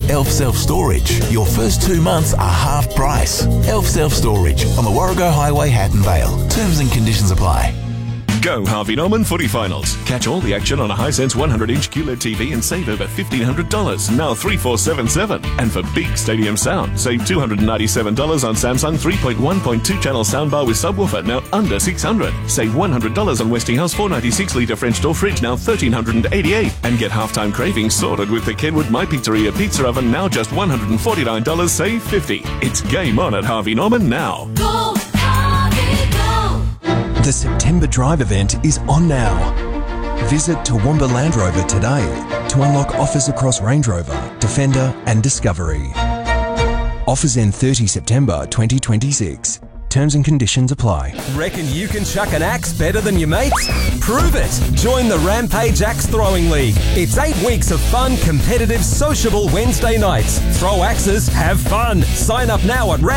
Elf Self-Storage. Your first 2 months are half price. Elf Self-Storage on the Warrego Highway, Hatton Vale. Terms and conditions apply. Go Harvey Norman Footy Finals. Catch all the action on a Hisense 100-inch QLED TV and save over $1,500, now $3,477. And for big stadium sound, save $297 on Samsung 3.1.2 channel soundbar with subwoofer, now under $600. Save $100 on Westinghouse 496-litre French door fridge, now $1,388. And get halftime cravings sorted with the Kenwood My Pizzeria pizza oven, now just $149, save $50. It's game on at Harvey Norman now. Go, Harvey, go! The September Drive event is on now. Visit Toowoomba Land Rover today to unlock offers across Range Rover, Defender and Discovery. Offers end 30 September 2026. Terms and conditions apply. Reckon you can chuck an axe better than your mates? Prove it! Join the Rampage Axe Throwing League. It's 8 weeks of fun, competitive, sociable Wednesday nights. Throw axes, have fun. Sign up now at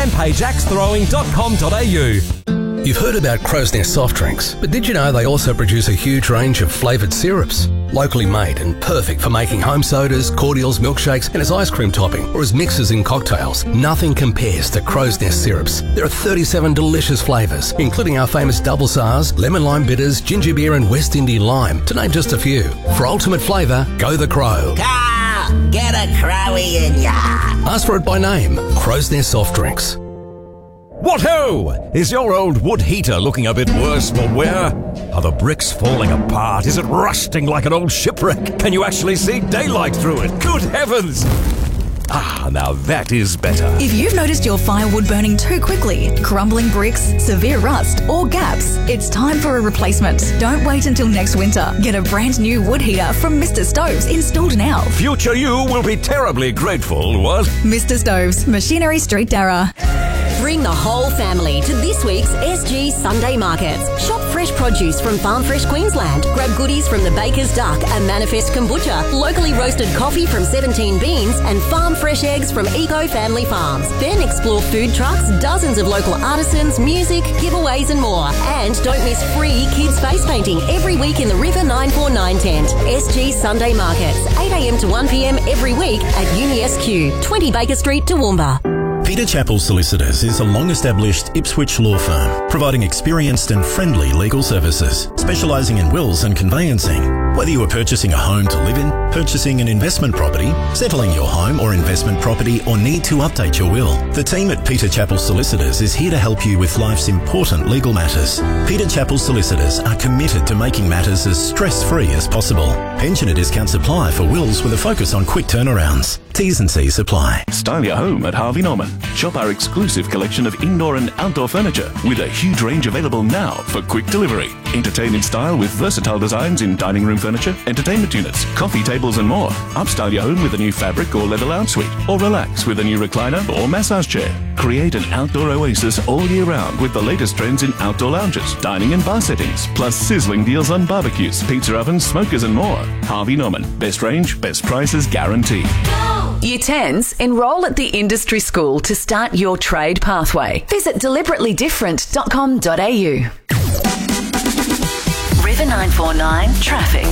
rampageaxethrowing.com.au. You've heard about Crow's Nest soft drinks, but did you know they also produce a huge range of flavoured syrups? Locally made and perfect for making home sodas, cordials, milkshakes and as ice cream topping or as mixes in cocktails. Nothing compares to Crow's Nest syrups. There are 37 delicious flavours, including our famous double SARS, lemon lime bitters, ginger beer and West Indian lime, to name just a few. For ultimate flavour, go the Crow. Carl, get a Crowie in ya. Ask for it by name. Crow's Nest soft drinks. What ho! Is your old wood heater looking a bit worse for wear? Are the bricks falling apart? Is it rusting like an old shipwreck? Can you actually see daylight through it? Good heavens! Ah, now that is better. If you've noticed your firewood burning too quickly, crumbling bricks, severe rust or gaps, it's time for a replacement. Don't wait until next winter. Get a brand new wood heater from Mr. Stoves installed now. Future you will be terribly grateful, what? Mr. Stoves, Machinery Street, Darra. Bring the whole family to this week's SG Sunday Markets. Shop fresh produce from Farm Fresh Queensland. Grab goodies from the Baker's Duck and Manifest Kombucha, locally roasted coffee from 17 Beans and farm fresh eggs from Eco Family Farms. Then explore food trucks, dozens of local artisans, music, giveaways and more. And don't miss free kids face painting every week in the River 949 tent. SG Sunday Markets, 8am to 1pm every week at UniSQ, 20 Baker Street, Toowoomba. Peter Chappell Solicitors is a long-established Ipswich law firm, providing experienced and friendly legal services, specialising in wills and conveyancing. Whether you are purchasing a home to live in, purchasing an investment property, settling your home or investment property, or need to update your will, the team at Peter Chappell Solicitors is here to help you with life's important legal matters. Peter Chappell Solicitors are committed to making matters as stress-free as possible. Pensioner discounts apply for wills with a focus on quick turnarounds. T's and C's apply. Style your home at Harvey Norman. Shop our exclusive collection of indoor and outdoor furniture with a huge range available now for quick delivery. Entertain in style with versatile designs in dining room furniture, entertainment units, coffee tables and more. Upstyle your home with a new fabric or leather lounge suite, or relax with a new recliner or massage chair. Create an outdoor oasis all year round with the latest trends in outdoor lounges, dining and bar settings, plus sizzling deals on barbecues, pizza ovens, smokers and more. Harvey Norman. Best range, best prices guaranteed. Year 10s, enrol at the industry school to start your trade pathway. Visit deliberately-different.com.au. River 949 Traffic.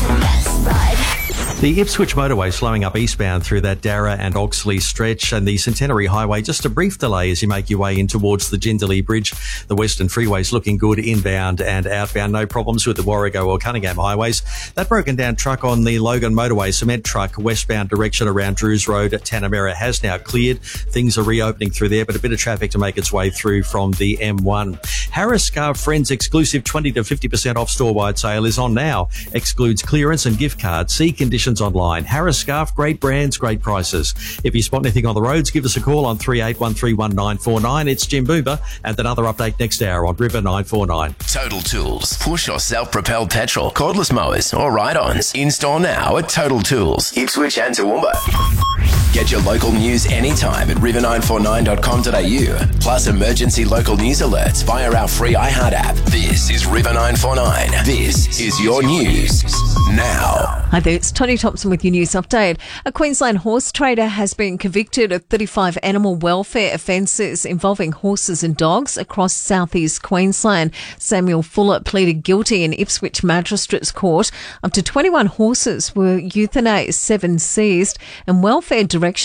The Ipswich motorway slowing up eastbound through that Darra and Oxley stretch, and the Centenary Highway just a brief delay as you make your way in towards the Jindalee Bridge. The Western Freeway's looking good inbound and outbound. No problems with the Warrego or Cunningham highways. That broken down truck on the Logan motorway, cement truck westbound direction around Drews Road at Tanamera has now cleared. Things are reopening through there, but a bit of traffic to make its way through from the M1. Harris Scarf Friends exclusive 20 to 50% off store-wide sale is on now. Excludes clearance and gift cards. See conditions online. Harris Scarf, great brands, great prices. If you spot anything on the roads, give us a call on 38131949. It's Jim Boober, and another update next hour on River 949. Total Tools. Push or self-propelled petrol, cordless mowers or ride-ons. In-store now at Total Tools, Ipswich and Toowoomba. Get your local news anytime at river949.com.au. Plus emergency local news alerts via our free iHeart app. This is River 949. This is your news now. Hi there, it's Tony Thompson with your news update. A Queensland horse trader has been convicted of 35 animal welfare offences involving horses and dogs across southeast Queensland. Samuel Fuller pleaded guilty in Ipswich Magistrates Court. Up to 21 horses were euthanized, 7 seized, and welfare direction